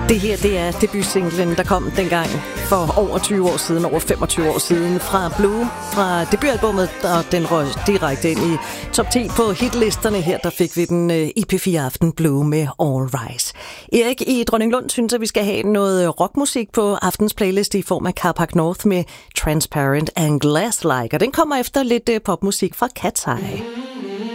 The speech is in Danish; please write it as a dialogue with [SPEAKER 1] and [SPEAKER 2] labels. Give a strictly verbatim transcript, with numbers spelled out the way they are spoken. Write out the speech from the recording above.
[SPEAKER 1] Det her, det er debutsinglen, der kom dengang for over tyve år siden, over femogtyve år siden, fra Blue, fra debutalbummet, og den røg direkte ind i top ti på hitlisterne. Her, der fik vi den i P fire Aften, Blue med All Rise. Erik i Dronninglund synes, at vi skal have noget rockmusik på aftens playlist i form af Carpark North med Transparent and Glass Like, og den kommer efter lidt popmusik fra Cat's Eye.